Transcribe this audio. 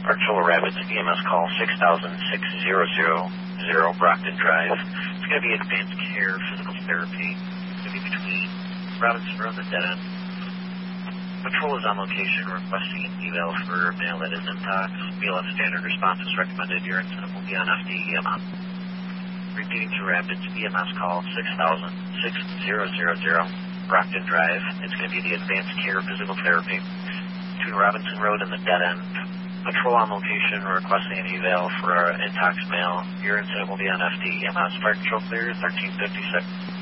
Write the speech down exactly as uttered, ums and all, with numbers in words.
Patrol Rapids, E M S call six thousand six hundred Brockton Drive. It's going to be advanced care physical therapy. It's going to be between Robinson Road and the dead end. Patrol is on location requesting an eval for male that is intox. B L F standard response is recommended. Urine sample will be on F D E M S. Repeating to Rapids, E M S call six thousand six hundred Brockton Drive. It's going to be the advanced care physical therapy between Robinson Road and the dead end. Patrol on location requesting an eval for our intox male. Urine sample will be on F D E M S. Fire control clear thirteen fifty-six.